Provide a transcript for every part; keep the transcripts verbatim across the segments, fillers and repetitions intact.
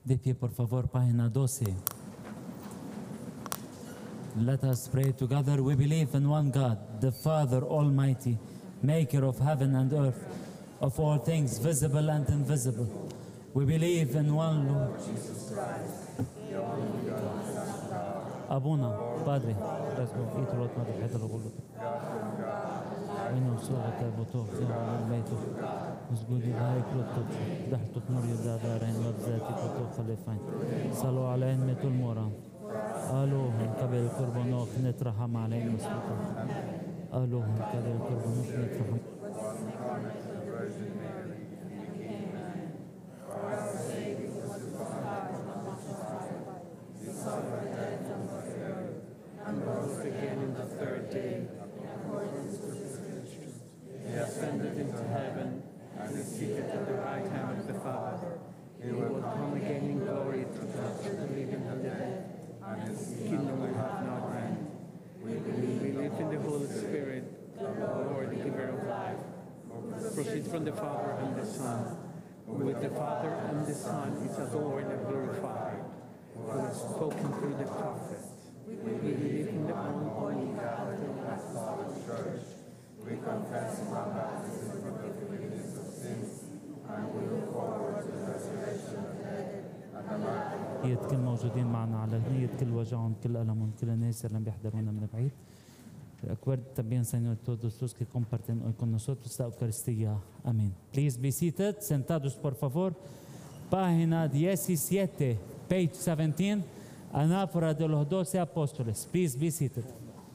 De pie, por favor, página doce. Let us pray together. We believe in one God, the Father Almighty, maker of heaven and earth, of all things visible and invisible. We believe in one Lord Jesus Christ. Abuna, Padre, let's go. Eat a lot of the head of the world. We know so that I will talk to our later. Was good in high protocol. That took more than that and what that it will talk for fine. Salo عليهم مثل مورا. ألوهم قبل كربونوك نترحم عليهم مستقيم. ألوهم قبل كربونوك نترحم. And rose again in the third day, according to the Scriptures. He ascended into heaven and is seated at the right hand of the Father. He will come again in glory to judge the living and the dead, and his kingdom will have no end. We believe in the Holy Spirit, the Lord, the giver of life, proceeds from the Father and the Son. With the Father and the Son is adored and glorified, who has spoken through the prophets. We believe in the one holy Catholic Apostolic Church. We confess one baptism for the forgiveness of sins, and we look forward to the resurrection of the dead and the life of نية كل موجودين معنا على نية كل وجعهم كل ألمهم كل الناس اللي بيحضرونا من بعيد. Recuerde también, Señor, todos los que comparten hoy con nosotros la Eucaristía. Amén. Please be seated. Sentados, por favor. Página diecisiete, page seventeen. Anáfora de los doce apóstoles. Please be seated.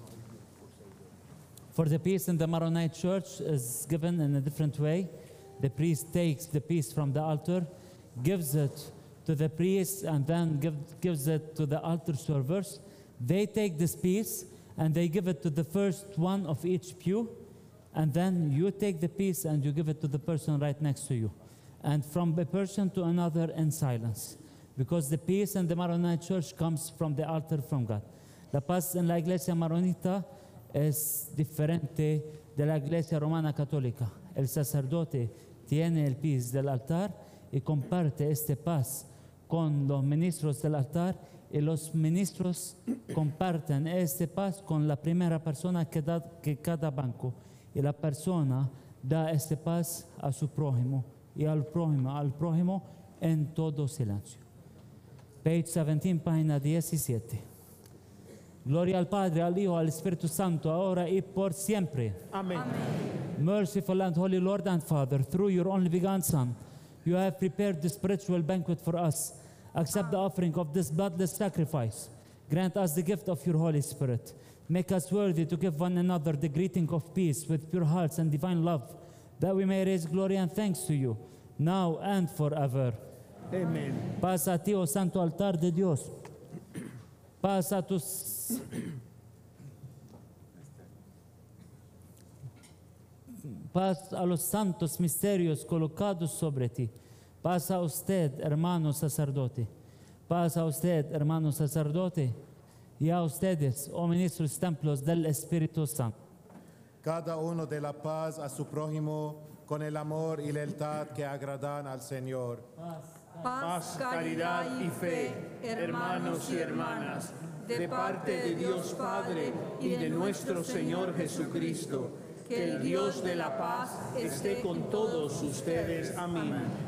For the peace in the Maronite Church is given in a different way. The priest takes the peace from the altar, gives it to the priest, and then give, gives it to the altar servers. They take this peace and they give it to the first one of each pew, and then you take the peace and you give it to the person right next to you, and from a person to another in silence. Because the peace in the Maronite Church comes from the altar from God. La paz en la iglesia maronita es diferente de la iglesia romana católica. El sacerdote tiene el paz del altar y comparte este paz con los ministros del altar, y los ministros comparten este paz con la primera persona que da que cada banco, y la persona da este paz a su prójimo y al prójimo, al prójimo en todo silencio. Page seventeen, página diecisiete. Gloria al Padre, al Hijo, al Espíritu Santo, ahora y por siempre. Amen. Merciful and holy Lord and Father, through your only begotten Son, you have prepared the spiritual banquet for us. Accept the offering of this bloodless sacrifice. Grant us the gift of your Holy Spirit. Make us worthy to give one another the greeting of peace with pure hearts and divine love, that we may raise glory and thanks to you, now and forever. Amen. Paz a ti, oh santo altar de Dios. Paz a tus... Paz a los santos misterios colocados sobre ti. Paz a usted, hermano sacerdote. Paz a usted, hermano sacerdote. Y a ustedes, oh ministros templos del Espíritu Santo. Cada uno de la paz a su prójimo con el amor y lealtad que agradan al Señor. Paz, caridad y fe, hermanos y hermanas, de parte de Dios Padre y de nuestro Señor Jesucristo, que el Dios de la paz esté con todos ustedes. Amén.